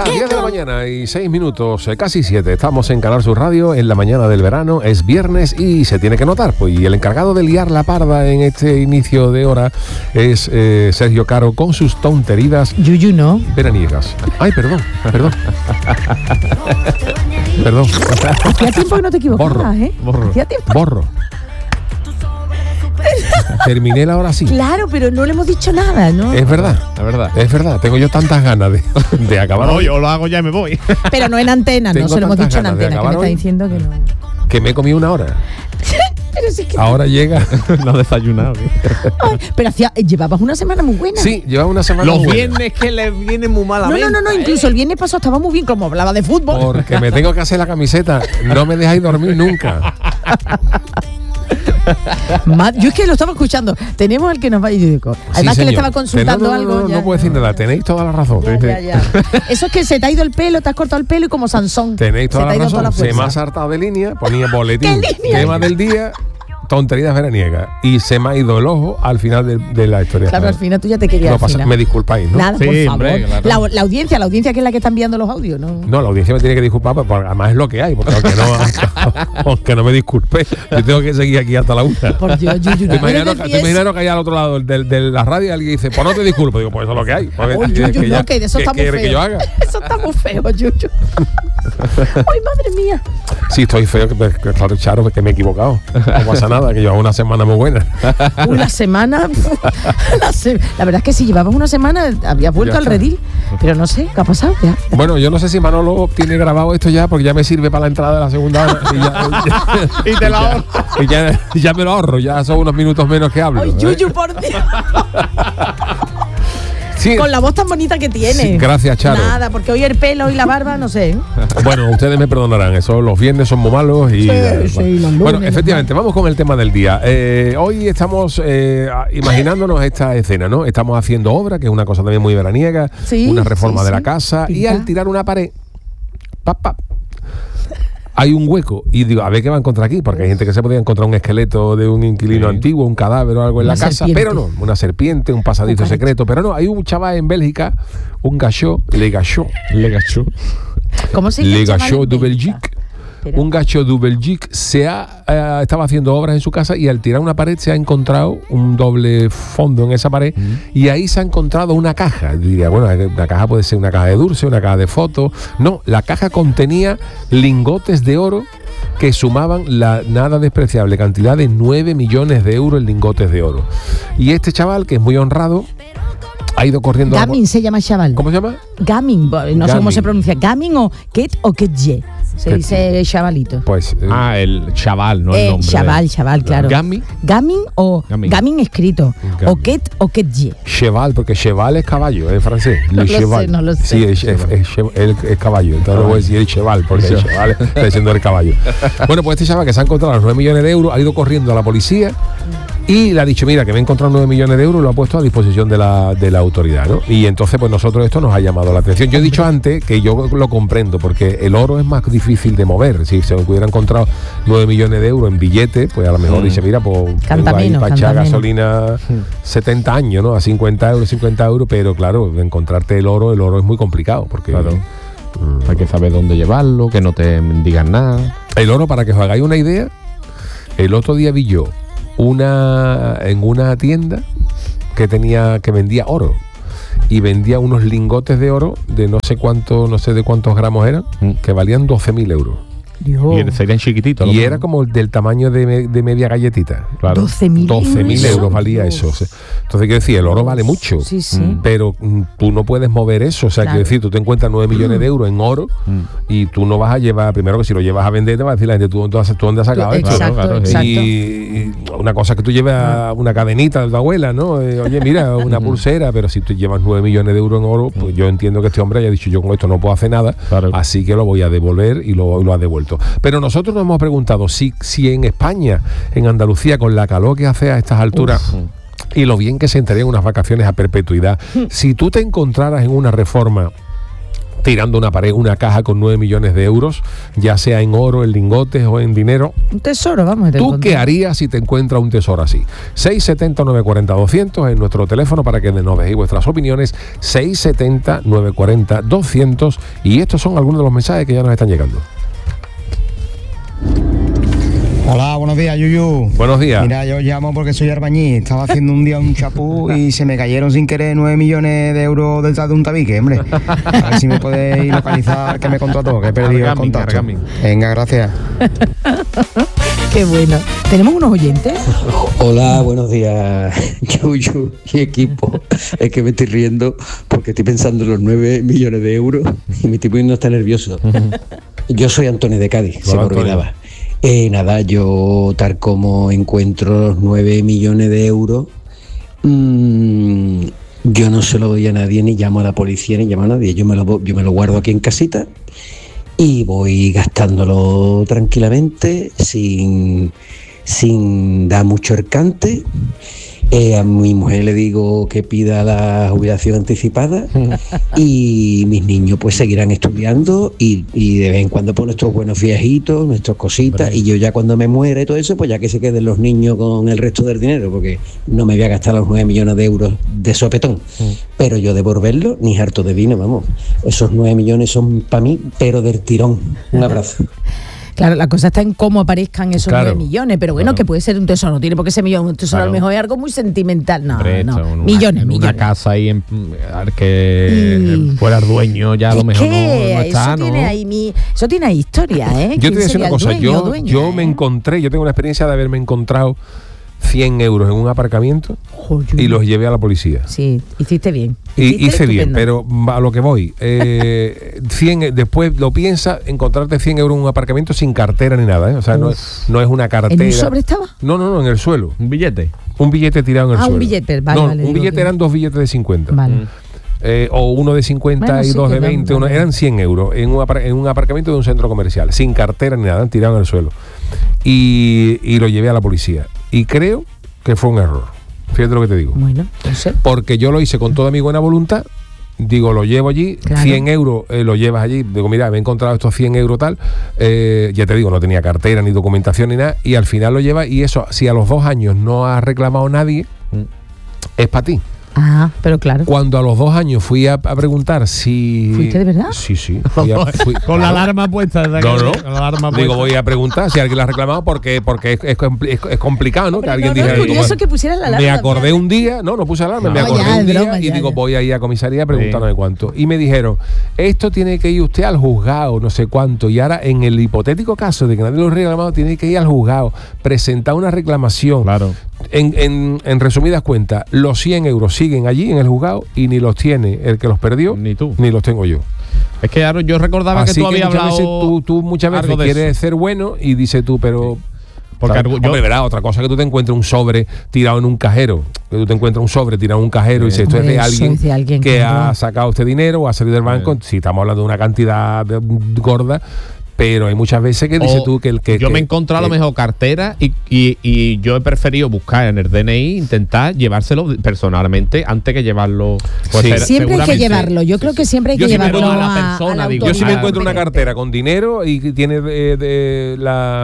10 de la mañana y 6 minutos, casi 7. Estamos en Canal Sur Radio en la mañana del verano. Es viernes y se tiene que notar. Pues, y el encargado de liar la parda en este inicio de hora es Sergio Caro con sus tonterías. Yuyu, ¿no? Veraniegas. Ay, perdón. Perdón. Hacía tiempo que no te equivocabas, ¿eh? Hacía tiempo. Borro. Terminé la hora sí. Claro, pero no le hemos dicho nada, ¿no? Es verdad. Tengo yo tantas ganas de acabar. No, yo lo hago ya y me voy. Pero no en antena, no se lo hemos dicho en antena, que me está diciendo que no. Que me he comido una hora. Pero sí que ahora llega. No he desayunado. Ay, pero llevabas una semana muy buena. Sí, llevaba una semana muy buena. Los viernes que le vienen muy malamente. No, incluso el viernes pasado estaba muy bien, como hablaba de fútbol. Porque me tengo que hacer la camiseta. No me dejáis dormir nunca. Yo es que lo estaba escuchando. Tenemos al que nos va a ir. Además sí, que le estaba consultando algo. No puedo decir nada. Tenéis toda la razón. Ya. Eso es que se te ha ido el pelo, te has cortado el pelo y como Sansón. Tenéis toda la razón. Se me ha saltado de línea, ponía boletín, tema del día, tonterías veraniegas. Y se me ha ido el ojo al final de la historia. Claro, al final tú ya te querías. No pasa, me disculpáis, ¿no? Nada, sí, por favor. Hombre, claro. La audiencia que es la que está enviando los audios, ¿no? No, la audiencia me tiene que disculpar, porque además es lo que hay, porque aunque no me disculpe, yo tengo que seguir aquí hasta la 1. Por Dios, Te imaginas que hay al otro lado de la radio alguien dice, pues no te disculpo. Digo, pues eso es lo que hay. Que eso está muy feo. Que yo haga? Eso está muy feo, Yuyu. Ay, madre mía. Sí, estoy feo, que claro, Charo, que me he equivocado. No pasa nada, que llevaba una semana muy buena. Una semana. La verdad es que si llevabas una semana habías vuelto al redil. Pero no sé, ¿qué ha pasado? Ya. Bueno, yo no sé si Manolo tiene grabado esto ya, porque ya me sirve para la entrada de la segunda hora. Y te lo ahorro. Y ya me lo ahorro, ya son unos minutos menos que hablo. Ay, Yuyu, por Dios. Sí. Con la voz tan bonita que tiene. Sí, gracias, Charo. Nada, porque hoy el pelo y la barba, no sé. Bueno, ustedes me perdonarán, eso, los viernes son muy malos y... Sí, los lunes, bueno, efectivamente, vamos con el tema del día. Hoy estamos imaginándonos esta escena, ¿no? Estamos haciendo obra, que es una cosa también muy veraniega, una reforma de la casa, y al tirar una pared, hay un hueco y digo, a ver qué va a encontrar aquí, porque hay gente que se podía encontrar un esqueleto de un inquilino antiguo, un cadáver o algo en la casa, pero no, una serpiente, un pasadizo secreto, pero no, hay un chaval en Bélgica, un gachot, le gachot. ¿Cómo se dice? Le gachot de Belgique. Un gacho de Belgique estaba haciendo obras en su casa y al tirar una pared se ha encontrado un doble fondo en esa pared y ahí se ha encontrado una caja. Diría, bueno, la caja puede ser una caja de dulce, una caja de fotos. No, la caja contenía lingotes de oro que sumaban la nada despreciable cantidad de 9 millones de euros en lingotes de oro. Y este chaval, que es muy honrado, ha ido corriendo... Gamin se llama chaval. ¿Cómo se llama? Gamin, no sé cómo se pronuncia. Gamin o Ketye. Se dice chavalito. Pues el chaval, no el nombre. Chaval, claro. Gamin o Gamin escrito. Gamin. O Ketye. Cheval, porque cheval es caballo en francés. No lo sé. Sí, es caballo. Entonces voy a decir el cheval, porque el cheval está diciendo el caballo. Bueno, pues este chaval que se ha encontrado los 9 millones de euros ha ido corriendo a la policía y le ha dicho, mira, que me he encontrado 9 millones de euros, lo ha puesto a disposición de la autoridad, ¿no? Y entonces, pues nosotros esto nos ha llamado la atención. Yo he dicho antes que yo lo comprendo, porque el oro es más difícil de mover. Si se hubiera encontrado 9 millones de euros en billetes, pues a lo mejor dice, mira, pues canta menos, para echar gasolina 70 años, ¿no? A 50 euros, pero claro, encontrarte el oro es muy complicado, porque... Claro. Hay que saber dónde llevarlo, que no te digan nada. El oro, para que os hagáis una idea, el otro día vi yo en una tienda que vendía oro y vendía unos lingotes de oro de no sé de cuántos gramos eran, que valían 12.000 euros. Dios. Y serían chiquititos. Y era como del tamaño de media galletita. Claro. 12.000 euros valía eso. Entonces, quiero decir, el oro vale mucho. Sí. Pero tú no puedes mover eso. O sea, quiero decir, tú te encuentras 9 millones de euros en oro y tú no vas a llevar, primero que si lo llevas a vender, te va a decir la gente, ¿tú dónde has sacado esto? Exacto. Y una cosa que tú llevas una cadenita de tu abuela, ¿no? Oye, mira, una pulsera, pero si tú llevas 9 millones de euros en oro, pues yo entiendo que este hombre haya dicho, yo con esto no puedo hacer nada, así que lo voy a devolver y lo ha devuelto. Pero nosotros nos hemos preguntado si en España, en Andalucía, con la calor que hace a estas alturas y lo bien que se entrarían unas vacaciones a perpetuidad, si tú te encontraras en una reforma tirando una caja con 9 millones de euros, ya sea en oro, en lingotes o en dinero. Un tesoro, vamos. ¿Tú qué harías si te encuentras un tesoro así? 670-940-200 es nuestro teléfono para que nos dejéis vuestras opiniones. 670-940-200. Y estos son algunos de los mensajes que ya nos están llegando. Hola, buenos días, Yuyu. Buenos días. Mira, yo llamo porque soy albañil. Estaba haciendo un día un chapú y se me cayeron sin querer 9 millones de euros detrás de un tabique, hombre. A ver si me podéis localizar, que me contrató, que he perdido el contacto. Venga, gracias. Qué bueno. ¿Tenemos unos oyentes? Hola, buenos días, Yuyu y equipo. Es que me estoy riendo porque estoy pensando en los 9 millones de euros y me estoy poniendo hasta nervioso. Yo soy Antonio de Cádiz, se me olvidaba. Nada, yo tal como encuentro los 9 millones de euros, yo no se lo doy a nadie, ni llamo a la policía, ni llamo a nadie. Yo me lo guardo aquí en casita y voy gastándolo tranquilamente, sin dar mucho hercante. A mi mujer le digo que pida la jubilación anticipada y mis niños pues seguirán estudiando y de vez en cuando pues nuestros buenos viajitos, nuestras cositas, y yo ya cuando me muera y todo eso, pues ya que se queden los niños con el resto del dinero, porque no me voy a gastar los 9 millones de euros de sopetón, pero yo devolverlo ni harto de vino, vamos. Esos 9 millones son para mí, pero del tirón. Un abrazo. Claro, la cosa está en cómo aparezcan esos 9 millones, pero bueno, que puede ser un tesoro, no tiene por qué ser millón, un tesoro a lo mejor es algo muy sentimental, no, millones. En una casa ahí al que fuera el dueño ya a lo mejor no está, eso tiene ahí eso tiene ahí historia, ¿eh? Yo te voy a decir una cosa, yo me encontré, yo tengo la experiencia de haberme encontrado 100 euros en un aparcamiento y los llevé a la policía. Sí, hiciste bien. Hice bien, pero a lo que voy, 100, después lo piensas, encontrarte 100 euros en un aparcamiento sin cartera ni nada, ¿eh? O sea, no es una cartera. ¿En un sobre estaba? No, en el suelo. ¿Un billete? Un billete tirado en el suelo. Un billete, vale. Un billete eran 2 billetes de 50. Vale. O uno de 50 y dos de 20, eran 100 euros en un aparcamiento de un centro comercial, sin cartera ni nada, tirado en el suelo. Y lo llevé a la policía. Y creo que fue un error. Fíjate lo que te digo. Bueno, no sé. Porque yo lo hice con toda mi buena voluntad. Digo, lo llevo allí, claro. 100 euros lo llevas allí. Digo, mira, me he encontrado estos 100 euros tal. Ya te digo, no tenía cartera, ni documentación, ni nada. Y al final lo llevas. Y eso, si a los 2 años no ha reclamado nadie, es para ti. Ah, pero claro. Cuando a los 2 años fui a preguntar si... ¿Fuiste de verdad? Sí. Con la alarma puesta. No. Con la alarma puesta. Digo, voy a preguntar si alguien la ha reclamado porque es complicado, ¿no? Hombre, que alguien diga... diga... curioso que pusieras la alarma. Me acordé un día... No puse alarma. Me acordé un día y digo, voy a ir a comisaría a preguntarme cuánto. Y me dijeron, esto tiene que ir usted al juzgado, no sé cuánto. Y ahora, en el hipotético caso de que nadie lo ha reclamado, tiene que ir al juzgado, presentar una reclamación. Claro. En resumidas cuentas, los 100 euros siguen allí en el juzgado y ni los tiene el que los perdió, ni tú, ni los tengo yo. Es que claro, yo recordaba así que tú habías hablado... Veces, tú muchas veces quieres ser bueno y dices tú, pero... Porque hombre, ¿verdad? Otra cosa que tú te encuentres un sobre tirado en un cajero, que tú te encuentres un sobre tirado en un cajero y dices, esto es de alguien que ha sacado este dinero o ha salido del banco, si estamos hablando de una cantidad gorda. Pero hay muchas veces que dices tú que el que... Yo me he encontrado a lo mejor cartera y yo he preferido buscar en el DNI, intentar llevárselo personalmente antes que llevarlo... Pues sí. Siempre hay que llevarlo, yo creo que siempre hay que llevarlo a la persona. Yo si me encuentro una cartera con dinero y tiene el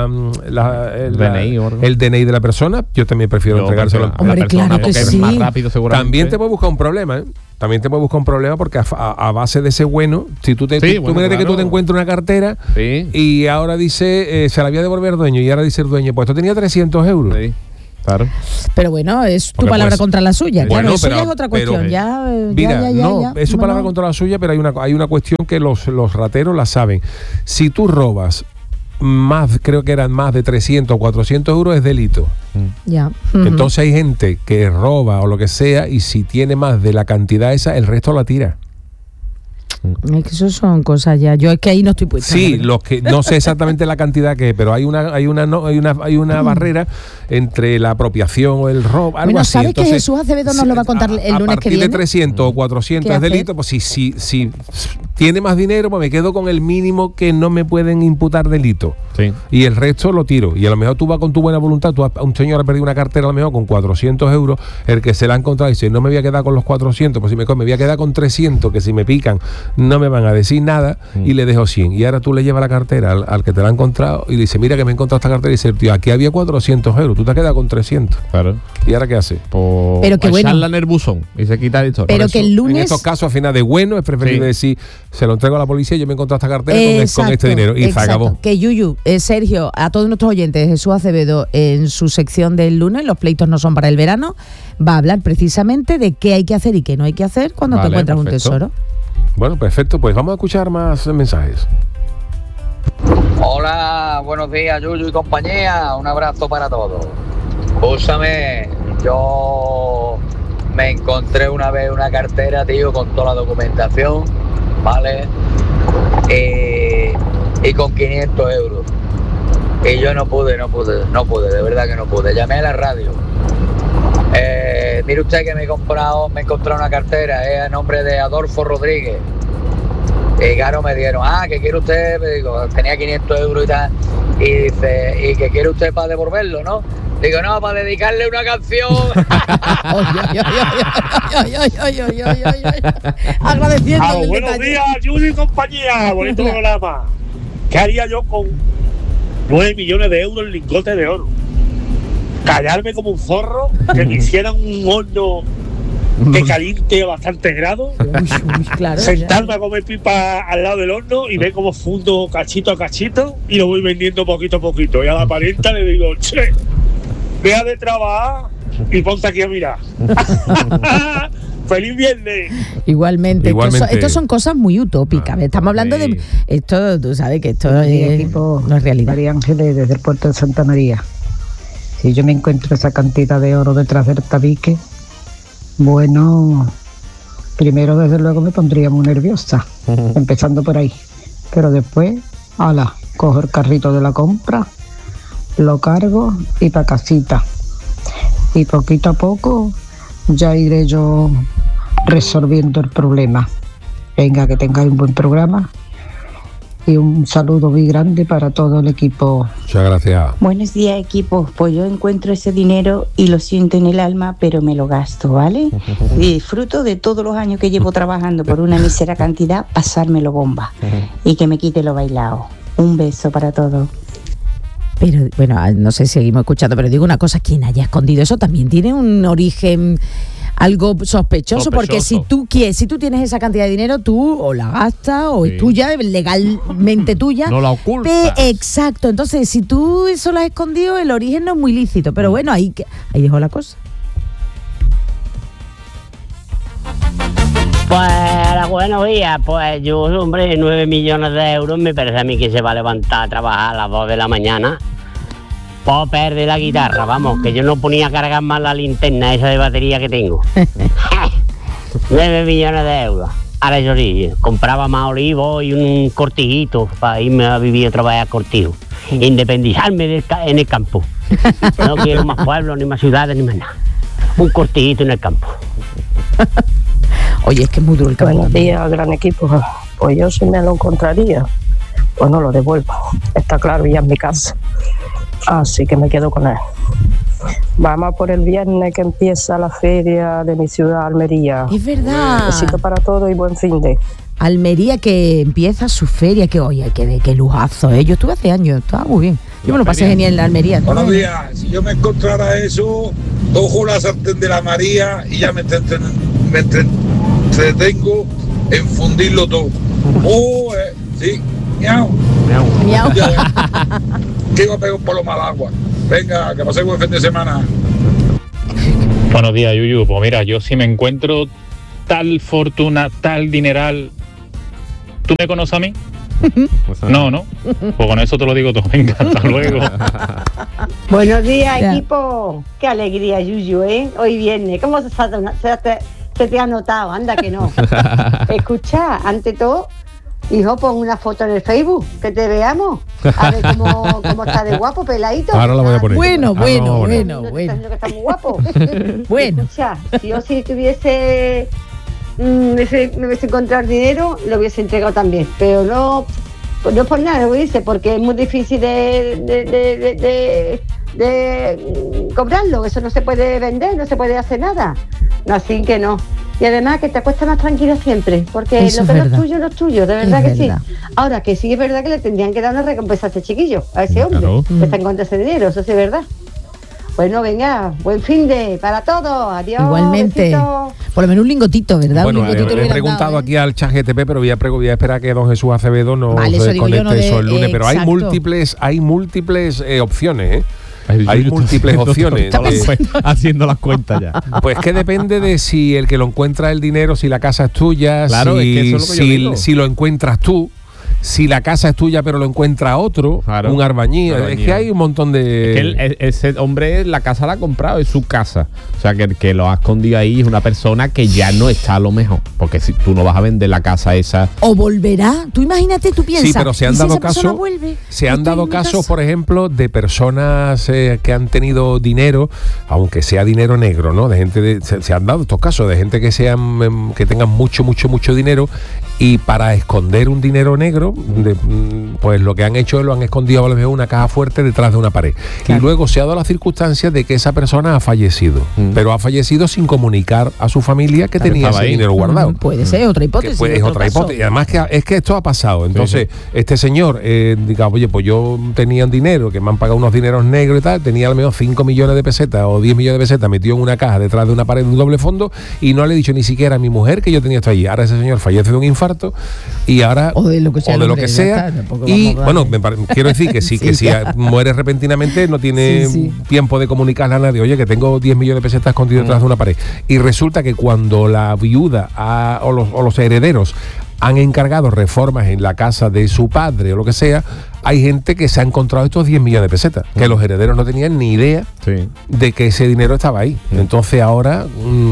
DNI de la persona, yo también prefiero entregárselo a la persona, porque es más rápido seguramente. También te puede buscar un problema, ¿eh? También te puede buscar un problema porque a base de ese bueno, si tú que tú te encuentras una cartera y ahora dice, se la había devolver al dueño y ahora dice el dueño, pues esto tenía 300 euros. Sí. Claro. Pero bueno, es tu palabra contra la suya. Bueno, claro, eso ya es otra cuestión. Es su palabra contra la suya, pero hay una cuestión que los rateros la saben. Si tú robas creo que eran más de 300 o 400 euros, es delito. Ya. Entonces hay gente que roba o lo que sea y si tiene más de la cantidad esa, el resto la tira. Es que eso son cosas ya. Yo es que ahí no estoy puesta. Sí, los que no sé exactamente la cantidad que es, pero hay una barrera entre la apropiación o el robo, algo así. ¿Sabe que Jesús Acevedo nos lo va a contar el lunes que viene? A partir de 300 o 400 es delito, pues si tiene más dinero, pues me quedo con el mínimo que no me pueden imputar delito. Sí. Y el resto lo tiro. Y a lo mejor tú vas con tu buena voluntad, un señor ha perdido una cartera a lo mejor con 400 euros, el que se la ha encontrado dice, no me voy a quedar con los 400, pues si me voy a quedar con 300, que si me pican no me van a decir nada, y le dejo 100. Y ahora tú le llevas la cartera al que te la ha encontrado y le dice, mira que me he encontrado esta cartera, y dice, tío, aquí había 400 euros, tú te has quedado con 300. Claro. ¿Y ahora qué hace? Pues pero que bueno, echarla en el buzón y se quita el pero que el lunes... En estos casos, al final de bueno, es preferible decir, se lo entrego a la policía, yo me he encontrado esta cartera con este dinero, y se acabó. Que Yuyu, Sergio, a todos nuestros oyentes, Jesús Acevedo, en su sección del lunes, los pleitos no son para el verano, va a hablar precisamente de qué hay que hacer y qué no hay que hacer cuando te encuentras un tesoro. Bueno, perfecto, pues vamos a escuchar más mensajes. Hola, buenos días, Yuyu y compañía, un abrazo para todos. Escúchame, yo me encontré una vez una cartera, tío, con toda la documentación, ¿vale? Y con 500 euros. Y yo no pude, de verdad que no pude. Llamé a la radio. Mire usted que me he encontrado una cartera, a nombre de Adolfo Rodríguez. Y claro, me dieron, ¿qué quiere usted? Me digo, tenía 500 euros y tal. Y dice, ¿y qué quiere usted para devolverlo, no? Digo, no, para dedicarle una canción. Agradeciendo. Buenos días, Yuyu y compañía. Bonito programa. ¿Qué haría yo con 9 millones de euros en lingotes de oro? Callarme como un zorro, que me hicieran un horno que caliente a bastantes grados, claro, sentarme a comer pipa al lado del horno y ver cómo fundo cachito a cachito y lo voy vendiendo poquito a poquito. Y a la parienta le digo, che, deja de trabajar y ponte aquí a mirar. ¡Feliz viernes! Igualmente. Esto son cosas muy utópicas. Estamos hablando de... Esto, tú sabes que esto no es realidad. María Ángeles, desde el puerto de Santa María. Si yo me encuentro esa cantidad de oro detrás del tabique, bueno, primero desde luego me pondría muy nerviosa, empezando por ahí. Pero después, cojo el carrito de la compra, lo cargo y pa' casita. Y poquito a poco ya iré yo resolviendo el problema. Venga, que tengáis un buen programa y un saludo muy grande para todo el equipo. Muchas gracias. Buenos días, equipo. Pues yo encuentro ese dinero y lo siento en el alma, pero me lo gasto, ¿vale? Y disfruto de todos los años que llevo trabajando por una mísera cantidad, pasármelo bomba y que me quite lo bailado. Un beso para todos. Pero bueno, no sé si seguimos escuchando, pero digo una cosa, quien haya escondido eso también tiene un origen algo sospechoso, porque si tú tienes esa cantidad de dinero, tú o la gastas o es tuya, legalmente tuya. No la ocultas. Exacto, entonces si tú eso lo has escondido, el origen no es muy lícito, pero bueno, ahí dejó la cosa. Pues buenos días, pues yo, hombre, 9 millones de euros me parece a mí que se va a levantar a trabajar a las 2 de la mañana. Puedo perder la guitarra, vamos, que yo no ponía a cargar más la linterna esa de batería que tengo. 9 millones de euros. Ahora yo sí, compraba más olivos y un cortijito para irme a vivir otra vez a Cortijo. Independizarme en el campo. No quiero más pueblos, ni más ciudades, ni más nada. Un cortijito en el campo. Oye, es que es muy duro el campo. Buenos días, gran equipo. Pues yo si me lo encontraría, pues no lo devuelvo. Está claro, ya en mi casa. Así que me quedo con él. Vamos por el viernes que empieza la feria de mi ciudad, Almería. Es verdad. Besito para todo y buen fin de. Almería que empieza su feria, que oye, qué lujazo, ¿eh? Yo estuve hace años, estaba muy bien. Yo me lo pasé genial en la Almería. Buenos días, si yo me encontrara eso, cojo la sartén de la María y ya me entretengo en fundirlo todo. Sí, miau. Que iba a pegar un palo mal agua. Venga, que pase buen fin de semana. Buenos días, Yuyu. Pues mira, yo si me encuentro tal fortuna, tal dineral, ¿tú me conoces a mí? No. Pues con eso te lo digo todo. Venga, hasta luego. Buenos días, equipo. Qué alegría, Yuyu, ¿eh? Hoy viernes. ¿Cómo se te ha notado? Anda que no. Escucha, ante todo, hijo, pon una foto en el Facebook, que te veamos. A ver cómo está de guapo, peladito. Ahora la voy a poner. Bueno. Que está muy guapo. Bueno. Escucha, si yo tuviese me hubiese encontrado dinero, lo hubiese entregado también. Pero no por nada, lo dice, porque es muy difícil de cobrarlo. Eso no se puede vender, no se puede hacer nada. No, así que no. Y además que te acuestas más tranquila siempre, porque Eso lo que es no es verdad. tuyo, no es tuyo, de verdad Es que verdad. sí. Ahora, que sí es verdad que le tendrían que dar una recompensa a ese chiquillo, a ese hombre, Claro. que está en contra de ese dinero, eso sí es verdad. Bueno, venga, buen fin de para todos, adiós. Igualmente. Besitos. Por lo menos un lingotito, ¿verdad? Bueno, un lingotito le he hubieran preguntado dado, ¿eh? aquí al ChatGPT, pero voy a esperar que don Jesús Acevedo nos Vale, eso digo yo, conecte no de- eso el lunes. Pero hay exacto. múltiples opciones, ¿eh? Hay múltiples opciones. Haciendo las cuentas ya. Pues que depende de si el que lo encuentra el dinero, si la casa es tuya, Claro, si, es que eso es lo que yo digo. si lo encuentras tú, si la casa es tuya pero lo encuentra otro, Claro. un albañil. Es que hay un montón de... Es que ese hombre la casa la ha comprado, es su casa. O sea, que el que lo ha escondido ahí es una persona que ya no está a lo mejor. Porque si tú no vas a vender la casa esa. O volverá. Tú imagínate, tú piensas. Sí, pero se han ¿y si dado esa persona casos. vuelve? Se han Estoy dado en mi casos, casa. por ejemplo, de personas que han tenido dinero, aunque sea dinero negro, ¿no? De gente se han dado estos casos de gente que que tengan mucho dinero, y para esconder un dinero negro, pues lo que han hecho es lo han escondido a lo mejor en una caja fuerte detrás de una pared. Claro. Y luego se ha dado la circunstancia de que esa persona ha fallecido, pero ha fallecido sin comunicar a su familia que tenía estaba ese ahí. dinero guardado. Puede ser otra hipótesis. Que pues, es otro otra caso. hipótesis. Y además que es que esto ha pasado. Entonces, este señor diga, oye, pues yo tenía un dinero que me han pagado unos dineros negros y tal, tenía al menos 5 millones de pesetas o 10 millones de pesetas metido en una caja detrás de una pared de un doble fondo, y no le he dicho ni siquiera a mi mujer que yo tenía esto allí. Ahora ese señor fallece de un infarto y ahora O de lo que sea. o de lo hombre, que ya sea. está, tampoco Y vamos a bueno, darle. quiero decir que sí, que si muere repentinamente no tiene tiempo de comunicarle a nadie, oye, que tengo 10 millones de pesetas escondidas detrás de una pared. Y resulta que cuando la viuda o los herederos han encargado reformas en la casa de su padre o lo que sea, hay gente que se ha encontrado estos 10 millones de pesetas, que los herederos no tenían ni idea de que ese dinero estaba ahí. Entonces ahora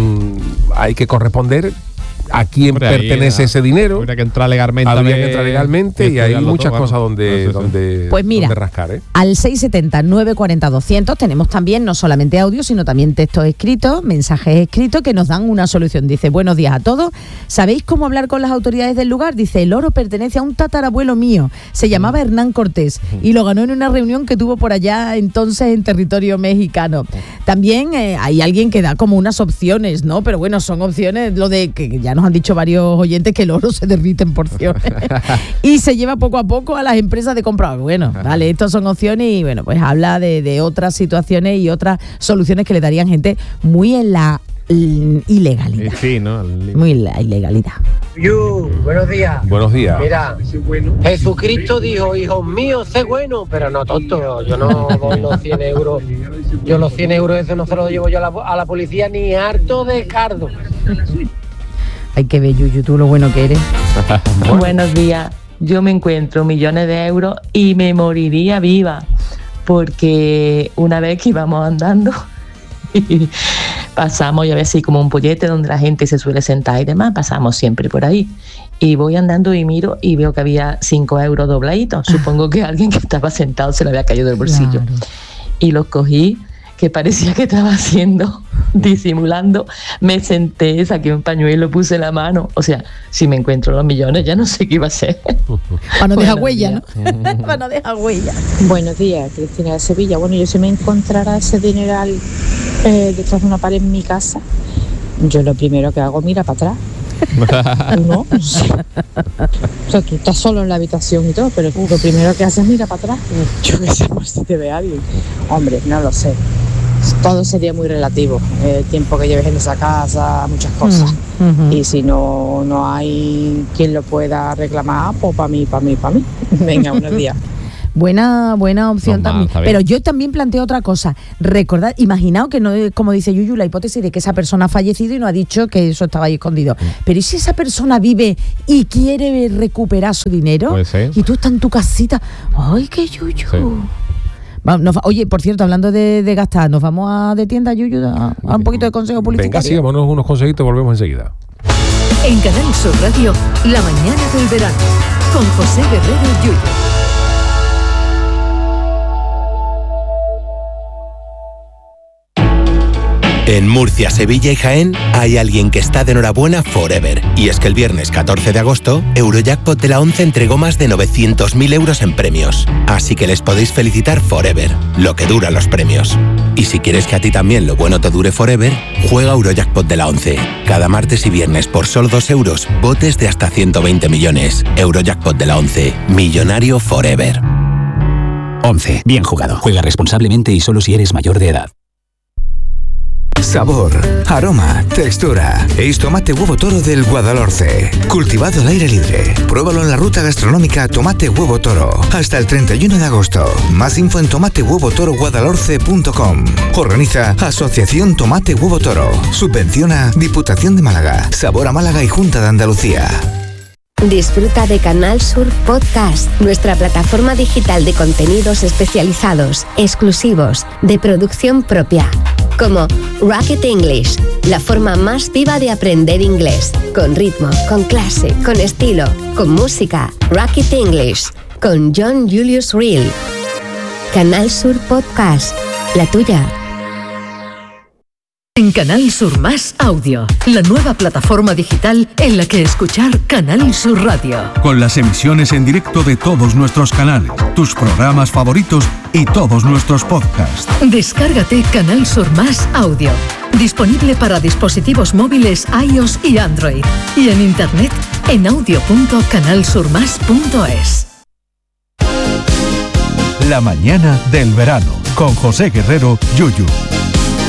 hay que corresponder a quién Hombre, ahí pertenece ese dinero. Habría que entrar legalmente. Habría que entrar legalmente y hay estudiarlo muchas todo, cosas vamos. donde Pues mira, donde rascar, ¿eh? Al 670-940-200 tenemos también no solamente audio, sino también textos escritos, mensajes escritos que nos dan una solución. Dice, buenos días a todos. ¿Sabéis cómo hablar con las autoridades del lugar? Dice, el oro pertenece a un tatarabuelo mío. Se llamaba Hernán Cortés y lo ganó en una reunión que tuvo por allá entonces en territorio mexicano. También hay alguien que da como unas opciones, ¿no? Pero bueno, son opciones, lo de que ya nos han dicho varios oyentes que el oro se derrite en porciones y se lleva poco a poco a las empresas de compra. Bueno, vale, estas son opciones y bueno, pues habla de otras situaciones y otras soluciones que le darían gente muy en la ilegalidad. Sí, ¿no? Muy en la ilegalidad. Buenos días. Buenos días. Mira, Jesucristo dijo, hijos míos, sé bueno, pero no tonto. Yo no doy los 100 euros. Yo los 100 euros eso no se los llevo yo a la policía ni harto de cardo. Hay que ver, Yuyu, tú lo bueno que eres. Buenos días. Yo me encuentro millones de euros y me moriría viva, porque una vez que íbamos andando pasamos, ya ves, así como un pollete donde la gente se suele sentar y demás, pasamos siempre por ahí. Y voy andando y miro y veo que había 5 euros dobladitos. Supongo que alguien que estaba sentado se le había caído del bolsillo. Claro. Y los cogí, que parecía que estaba haciendo, disimulando. Me senté, saqué un pañuelo, puse la mano. O sea, si me encuentro los millones, ya no sé qué iba a hacer. Para no dejar Buenos huella, días. ¿no? Para no dejar huella. Buenos días, Cristina de Sevilla. Bueno, yo si me encontrara ese dineral detrás de una pared en mi casa, yo lo primero que hago, mira para atrás. Tú no, o sea, tú estás solo en la habitación y todo, pero lo primero que haces es mira para atrás. Yo qué sé, por si te ve alguien. Hombre, no lo sé. Todo sería muy relativo. El tiempo que lleves en esa casa, muchas cosas. Y si no hay quien lo pueda reclamar, pues para mí. Venga, buenos días. Buena opción Normal, también. está bien. Pero yo también planteo otra cosa. Recordad, imaginaos que no es, como dice Yuyu, la hipótesis de que esa persona ha fallecido y no ha dicho que eso estaba ahí escondido. Pero ¿y si esa persona vive y quiere recuperar su dinero? Puede ser. Y tú estás en tu casita. ¡Ay, qué Yuyu! Sí. Oye, por cierto, hablando de gastar, ¿nos vamos a de tienda, Yuyu, a un poquito de consejo publicitario? Venga, sí, vámonos unos consejitos, volvemos enseguida. En Canal Sur Radio, La mañana del verano, con José Guerrero Yuyu. En Murcia, Sevilla y Jaén hay alguien que está de enhorabuena forever. Y es que el viernes 14 de agosto, Eurojackpot de la 11 entregó más de 900.000 euros en premios. Así que les podéis felicitar forever, lo que duran los premios. Y si quieres que a ti también lo bueno te dure forever, juega Eurojackpot de la 11. Cada martes y viernes por solo 2 euros, botes de hasta 120 millones. Eurojackpot de la 11. Millonario forever. 11. Bien jugado. Juega responsablemente y solo si eres mayor de edad. Sabor, aroma, textura. Es tomate huevo toro del Guadalhorce. Cultivado al aire libre. Pruébalo en la ruta gastronómica Tomate Huevo Toro. Hasta el 31 de agosto. Más info en tomatehuevotoroguadalhorce.com. Organiza Asociación Tomate Huevo Toro. Subvenciona Diputación de Málaga. Sabor a Málaga y Junta de Andalucía. Disfruta de Canal Sur Podcast, nuestra plataforma digital de contenidos especializados, exclusivos, de producción propia, como Rocket English, la forma más viva de aprender inglés, con ritmo, con clase, con estilo, con música. Rocket English, con John Julius Reel. Canal Sur Podcast, la tuya. En Canal Sur Más Audio, la nueva plataforma digital en la que escuchar Canal Sur Radio. Con las emisiones en directo de todos nuestros canales, tus programas favoritos y todos nuestros podcasts. Descárgate Canal Sur Más Audio. Disponible para dispositivos móviles iOS y Android. Y en internet en audio.canalsurmas.es. La mañana del verano, con José Guerrero, Yuyu.